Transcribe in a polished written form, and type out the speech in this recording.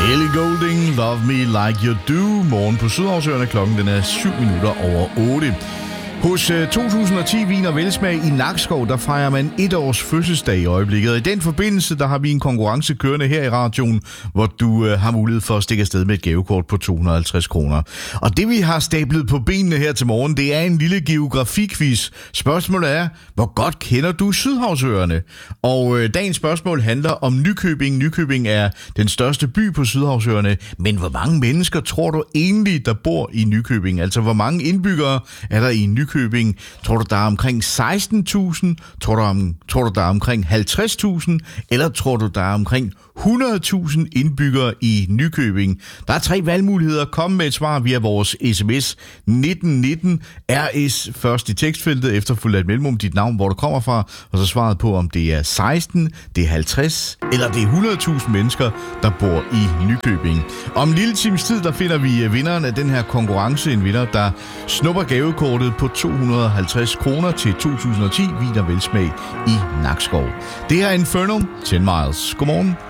Ellie Goulding, Love Me Like You Do. Morgen på Sydhavsøerne. Klokken den er 7:07. Hos 2010 Vin og Velsmag i Nakskov, der fejrer man 1 års fødselsdag i øjeblikket. Og i den forbindelse, der har vi en konkurrence kørende her i radioen, hvor du har mulighed for at stikke afsted med et gavekort på 250 kroner. Og det vi har stablet på benene her til morgen, det er en lille geografiquiz. Spørgsmålet er, hvor godt kender du Sydhavsøerne? Og dagens spørgsmål handler om Nykøbing. Nykøbing er den største by på Sydhavsøerne, men hvor mange mennesker tror du egentlig, der bor i Nykøbing? Altså, hvor mange indbyggere er der i Nykøbing? Tror du, der er omkring 16.000? Tror du, der er omkring 50.000? Eller tror du, der er omkring 100.000 indbyggere i Nykøbing? Der er 3 valgmuligheder. Kom med et svar via vores sms 1919 RS først i tekstfeltet, efterfulgt af et mellemrum, dit navn, hvor du kommer fra, og så svaret på, om det er 16, det er 50, eller det er 100.000 mennesker, der bor i Nykøbing. Om en lille times tid, der finder vi vinderen af den her konkurrence. En vinder, der snupper gavekortet på 250 kroner til 2010 Vin og Velsmag i Nakskov. Det er Inferno, 10 Miles. Godmorgen.